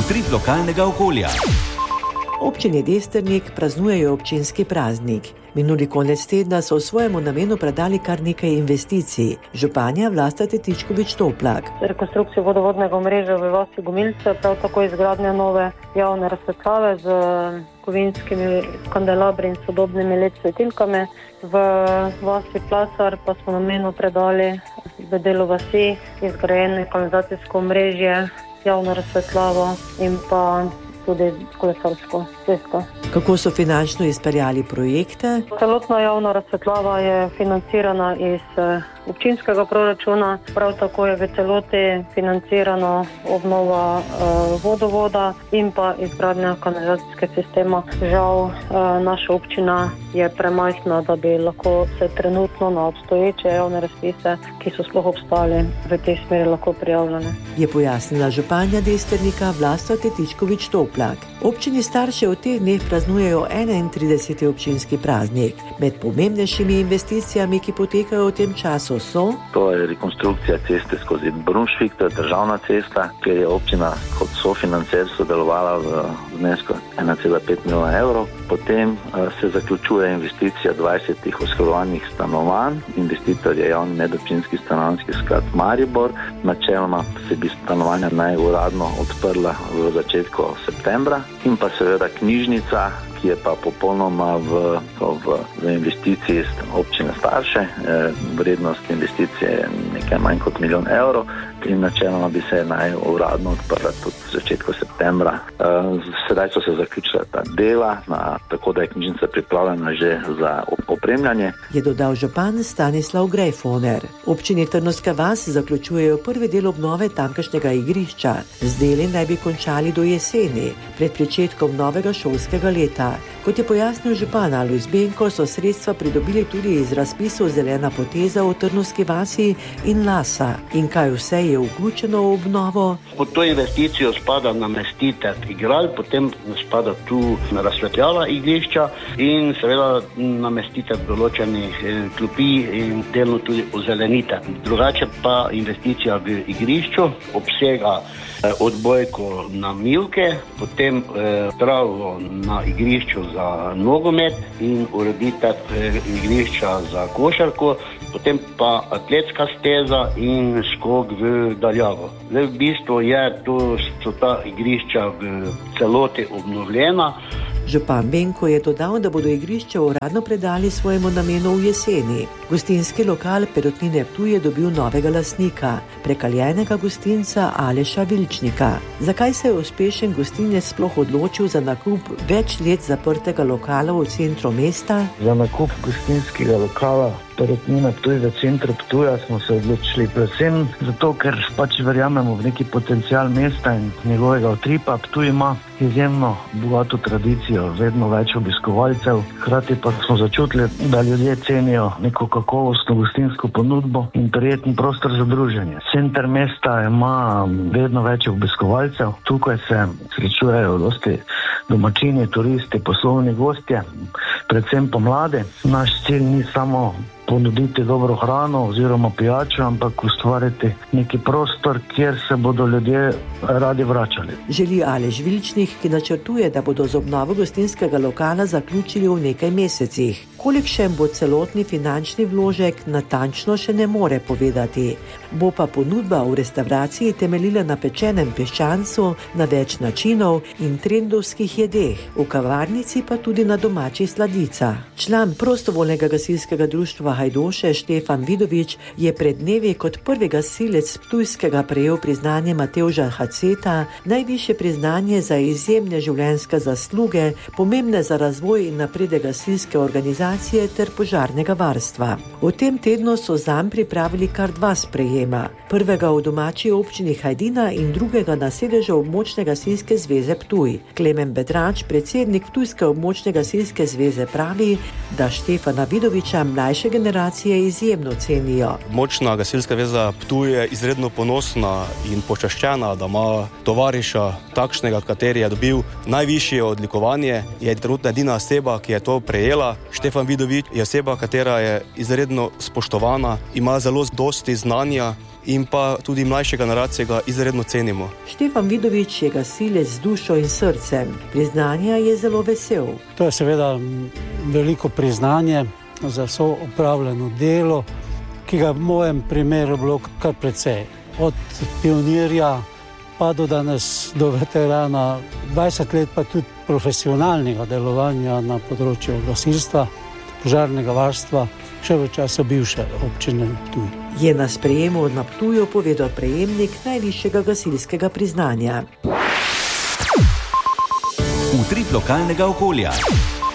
prid lokalnega okolja. Občini Destrnik praznujejo občinski praznik. Minuli konec tedna so v svojemu namenu predali kar nekaj investicij. Županja Vlasta Tetičković-Toplak. Rekonstrukcijo vodovodnega omrežja v vasi Gomilce, prav tako izgradnja nove javne razsvetljave z kovinskimi kandelabri in sodobnimi LED svetilkami. V vasi Plasar pa smo namenu predali v delu vasi izgrajene kanalizacijsko omrežje, javno razsvetljavo in pa tudi kolesarsko cesto. Kako so finančno izpeljali projekte? Celotna javna razsvetljava je financirana iz občinskega proračuna, prav tako je v celoti financirano obnova vodovoda in pa izgradnja kanalizacijskega sistema. Žal, naša občina je premajhna, da bi lahko se trenutno na obstoječe javne razpise, ki so sploh obstali, v tej smeri lahko prijavljene. Je pojasnila županja Destrnika Vlasta Tetičković-Toplak. Občini Starše v teh dneh praznujejo 31. občinski praznik. Med pomembnejšimi investicijami, ki potekajo v tem času, so: to je rekonstrukcija ceste skozi Brunšvik, to je državna cesta, kjer je občina kot sofinancer sodelovala v znesku 1,5 milijona evrov. Potem se zaključuje investicija 20 oskrbovanih stanovanj. Investitor je javni medobčinski stanovanjski sklad Maribor. Načeloma se bi stanovanja naj uradno odprla v začetku septembra. In pa seveda knjižnica, ki je pa popolnoma v investiciji občine Starše. Vrednost investicije je nekaj manj kot 1 milijon evrov in načeloma bi se naj uradno odprla tudi v začetku septembra. Sedaj so se zaključila ta dela, tako da je knjižnica pripravljena že za opremljanje. Je dodal župan Stanislav Grejfoner. Občini Trnovska vas zaključujejo prvi del obnove tamkajšnjega igrišča. Z deli naj bi končali do jeseni, pred pričetkom novega šolskega leta. Kot je pojasnil župan Alojz Benko, so sredstva pridobili tudi iz razpisov Zelena poteza v Trnovski vasi in Lasa. In kaj vse je vključeno v obnovo? Pod to investicijo spada namestitev igral, potem spada tu razsvetljava igrišča in seveda namestitev določenih klopi in delno tudi ozelenitev. Drugače pa investicija v igrišču obsega odbojko na mivke, potem travo na igrišču za nogomet in ureditev igrišča za košarko, potem pa atletska steza in skok v daljavo. V bistvu so ta igrišča v celoti obnovljena. Župan Benko je dodal, da bodo igrišče uradno predali svojemu namenu v jeseni. Gostinski lokal Perutnine Ptuj je dobil novega lastnika, prekaljenega gostinca Aleša Vilčnika. Zakaj se je uspešen gostinec sploh odločil za nakup več let zaprtega lokala v centru mesta? Za nakup gostinskega lokala Perutnine Ptuj v centru Ptuja smo se odločili predvsem zato, ker pač verjamemo v neki potencial mesta in njegovega utripa. Ptuj ima izjemno bogato tradicijo, vedno več obiskovalcev, hkrati pa smo začutili, da ljudje cenijo neko kakovostno gostinsko ponudbo in prijeten prostor za druženje. Center mesta ima vedno več obiskovalcev, tukaj se srečujejo dosti domačini, turisti, poslovni gostje, predvsem pa mladi. Naš cilj ni samo ponuditi dobro hrano oziroma pijačo, ampak ustvariti neki prostor, kjer se bodo ljudje radi vračali. Želi Aleš Vilčnik, ki načrtuje, da bodo z obnovo gostinskega lokala zaključili v nekaj mesecih. Kolikšen bo celotni finančni vložek, natančno še ne more povedati. Bo pa ponudba v restavraciji temeljila na pečenem piščancu, na več načinov in trendovskih jedeh, v kavarnici pa tudi na domačih sladicah. Član prostovoljnega gasilskega društva Hajdoše Štefan Vidovič je pred dnevi kot prvi gasilec ptujskega prejel priznanje Matevža Haceta, najvišje priznanje za izjemne življenjske zasluge, pomembne za razvoj in napredek gasilske organizacije ter požarnega varstva. V tem tednu so zanj pripravili kar 2 sprejema. Prvega v domači občini Hajdina in drugega na sedežu območne gasilske zveze Ptuj. Klemen Bedrač, predsednik Ptujske območne gasilske zveze, pravi, da Štefana Vidoviča mlajše generacije izjemno cenijo. Območna gasilska zveza Ptuj je izredno ponosna in počaščena, da ima tovariša takšnega, kateri je dobil najvišje odlikovanje. Je trenutno edina oseba, ki je to prejela. Štefan Vidovič je oseba, katera je izredno spoštovana, ima zelo dosti znanja in pa tudi mlajše generacije ga izredno cenimo. Štefan Vidovič je gasilec z dušo in srcem. Priznanja je zelo vesel. To je seveda veliko priznanje za vso opravljeno delo, ki ga v mojem primeru bilo kar precej. Od pionirja pa do danes, do veterana, 20 let pa tudi profesionalnega delovanja na področju gasilstva, požarnega varstva, še v času bivše občine Ptuj. Je na sprejemu na Ptuju povedal prejemnik najvišjega gasilskega priznanja. Utrip lokalnega okolja.